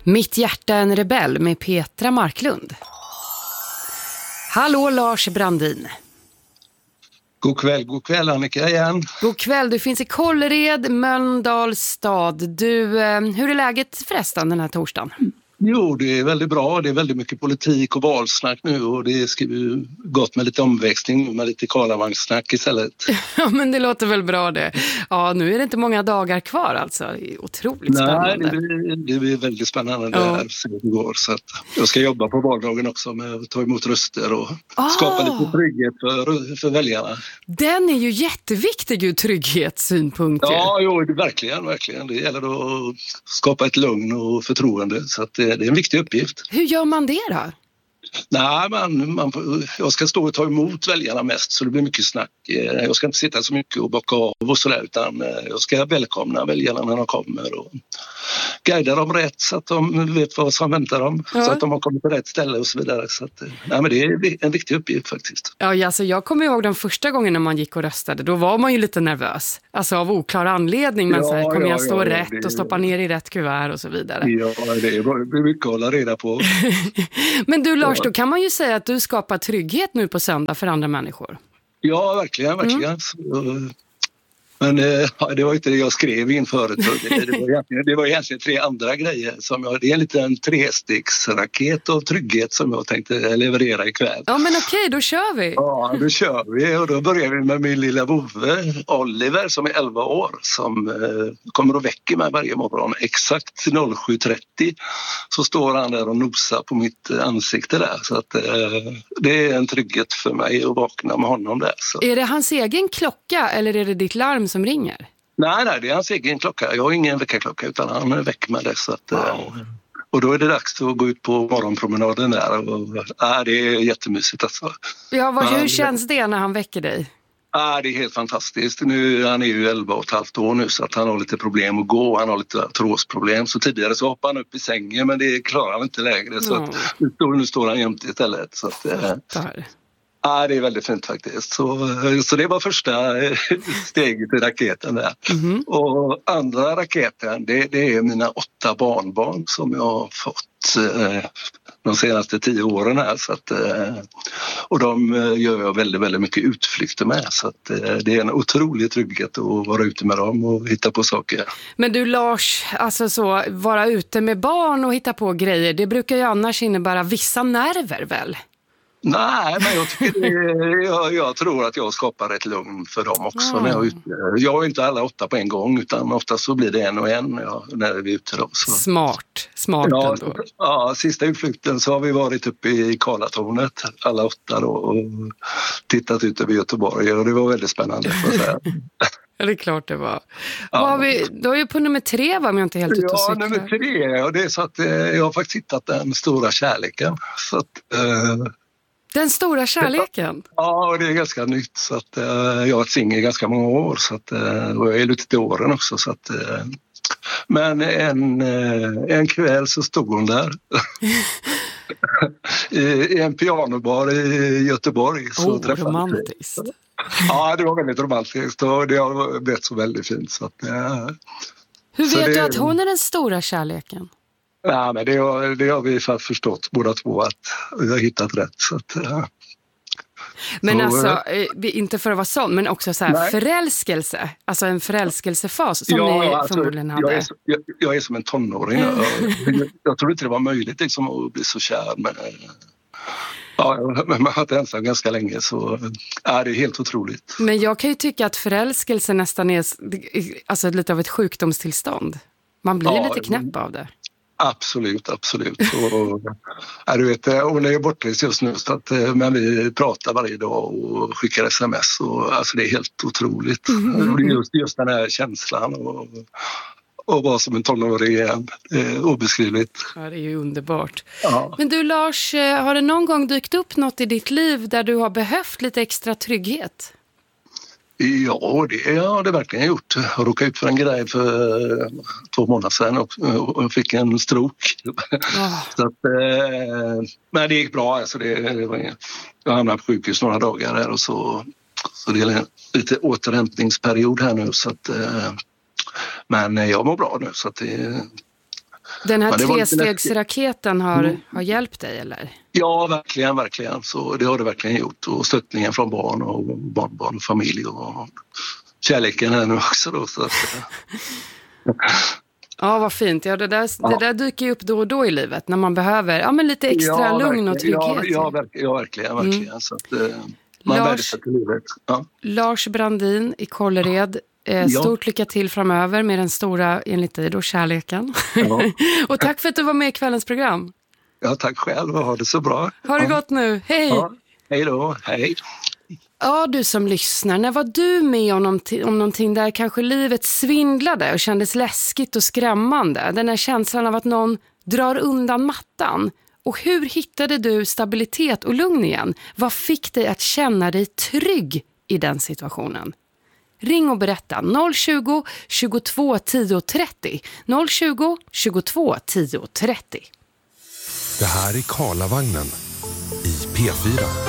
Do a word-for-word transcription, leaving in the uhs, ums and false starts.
Mitt hjärta en rebell med Petra Marklund. Hallå Lars Brandin. God kväll, god kväll Annika igen. God kväll, du finns i Kållered, Mölndals stad. Du, eh, hur är läget förresten den här torsdagen? Jo, det är väldigt bra. Det är väldigt mycket politik och valsnack nu och det är gott med lite omväxling med lite Karlavagnsnack istället. Ja, men det låter väl bra det. Ja, nu är det inte många dagar kvar alltså. Det är otroligt spännande. Nej, det blir, det blir väldigt spännande ja. det här så det går. Så att jag ska jobba på valdagen också med att ta emot röster och ah. skapa lite trygghet för, för väljarna. Den är ju jätteviktig ur trygghetssynpunkt. Ja, jo, det, verkligen, verkligen. Det gäller att skapa ett lugn och förtroende så att det, det är en viktig uppgift. Hur gör man det då? Nej, man, man, jag ska stå och ta emot väljarna mest så det blir mycket snack. Jag ska inte sitta så mycket och bocka av och sådär utan jag ska välkomna väljarna när de kommer och guida dem rätt så att de vet vad som väntar dem. Ja. Så att de har kommit på rätt ställe och så vidare. Så att, nej, men det är en viktig uppgift faktiskt. Ja, alltså, jag kommer ihåg den första gången när man gick och röstade. Då var man ju lite nervös. Alltså av oklar anledning. Men ja, så här, kommer ja, jag stå ja, rätt det... och stoppa ner i rätt kuvert och så vidare. Ja, det är mycket att hålla reda på. Men du Lars, då kan man ju säga att du skapar trygghet nu på söndag för andra människor. Ja, verkligen, verkligen. Mm. Men eh, det var inte det jag skrev inför. Det, det, var egentligen, det var egentligen tre andra grejer. Som jag, det är en liten trestegsraket av trygghet som jag tänkte leverera ikväll. Ja, men okej, då kör vi. Ja, då kör vi. Och då börjar vi med min lilla vovve, Oliver, som är elva år. Som eh, kommer och väcker mig varje morgon. Exakt sju trettio så står han där och nosar på mitt ansikte där. Så att, eh, det är en trygghet för mig att vakna med honom där. Så. Är det hans egen klocka eller är det ditt larm som ringer? Nej, nej, det är hans egen klocka. Jag har ingen väckarklocka utan han väcker med det. Så att, wow. Och då är det dags att gå ut på morgonpromenaden där. Och, äh, det är jättemysigt alltså. Ja, vad, hur känns det när han väcker dig? Ja, det är helt fantastiskt. Nu, han är ju elva och ett halvt år nu så att han har lite problem att gå. Han har lite artrosproblem. Så tidigare så hoppade han upp i sängen men det klarar han inte längre. Så att, nu, står, nu står han jämt istället. Så att, Där. Ja, det är väldigt fint faktiskt. Så, så det var första steget i raketen där. Mm-hmm. Och andra raketen, det, det är mina åtta barnbarn som jag har fått eh, de senaste tio åren här. Så att, eh, och de gör jag väldigt, väldigt mycket utflykter med. Så att, eh, det är en otrolig trygghet att vara ute med dem och hitta på saker. Men du Lars, alltså så, vara ute med barn och hitta på grejer, det brukar ju annars innebära vissa nerver väl? Nej, men jag, tycker det, jag, jag tror att jag skapar ett lugn för dem också. Mm. När jag, är ute. Jag har inte alla åtta på en gång utan ofta så blir det en och en ja, när vi är ute. Då, så. Smart, smart ja, ändå. Ja, sista utflykten så har vi varit uppe i Karlatornet, alla åtta då, och tittat ut över Göteborg och det var väldigt spännande för att säga. Ja, det är klart det var. Ja. Var vi, då är ju på nummer tre var man inte helt ute och Ja, cyklar. nummer tre. Och det är så att eh, jag har faktiskt hittat den stora kärleken. Så att... Eh, Den stora kärleken? Ja, och det är ganska nytt. Så att, eh, jag har varit singel ganska många år så att, eh, och jag är lite till åren också. Så att, eh, men en, eh, en kväll så stod hon där I, i en pianobar i Göteborg. Så oh, romantiskt. Ja, det var väldigt romantiskt och det har blivit så väldigt fint. Så att, eh, Hur vet det, du att hon är den stora kärleken? Ja, men det har, det har vi förstått båda två att vi har hittat rätt. Så att, ja. Men så, alltså, inte för att vara sån, men också så här nej. förälskelse. Alltså en förälskelsefas som ja, ni alltså, förmodligen hade. Jag är, jag, jag är som en tonåring. jag, jag, jag tror inte det var möjligt liksom, att bli så kär. Men, ja, man har varit ensam ganska länge så ja, det är helt otroligt. Men jag kan ju tycka att förälskelse nästan är alltså, lite av ett sjukdomstillstånd. Man blir ja, lite knäpp av det. Absolut, absolut. Och, ja, du vet, hon är bortrest just nu så att, men vi pratar varje dag och skickar sms och alltså det är helt otroligt. Mm. Och det är just, just den här känslan och, och vara som en tonåring igen. Eh, obeskrivligt. Ja, det är ju underbart. Ja. Men du Lars, har det någon gång dykt upp något i ditt liv där du har behövt lite extra trygghet? Ja, det har det verkligen gjort. Jag råkade ut för en grej för två månader sedan och, och fick en stroke. Oh. Så att, eh, men det gick bra. Alltså det, det var, jag hamnade på sjukhus några dagar där och så, så det är en lite återhämtningsperiod här nu. Så att, eh, men jag mår bra nu så att det, Den här trestegsraketen har, mm. har hjälpt dig, eller? Ja, verkligen, verkligen. Så det har det verkligen gjort. Och stöttningen från barn och barnbarn och familj och kärleken här nu också då. Så att, ja, vad fint. Ja, det, där, ja. det där dyker ju upp då och då i livet när man behöver ja, men lite extra ja, lugn och trygghet. Ja, ja, verkligen, ja verkligen. verkligen. Mm. Så att, eh, man Lars, livet. Ja. Lars Brandin i Kållered. Eh, stort ja. lycka till framöver med den stora, enligt dig då, kärleken. Ja. Och tack för att du var med i kvällens program. Ja, tack själv. Ha det så bra. Ha det ja. gott nu. Hej! Ja. Hej då. Hej. Ja, du som lyssnar, när var du med om någonting, om någonting där kanske livet svindlade och kändes läskigt och skrämmande? Den här känslan av att någon drar undan mattan. Och hur hittade du stabilitet och lugn igen? Vad fick dig att känna dig trygg i den situationen? Ring och berätta noll tjugo, tjugotvå, tio, trettio. noll tjugo, tjugotvå, tio, trettio. Det här är Karlavagnen i P fyra.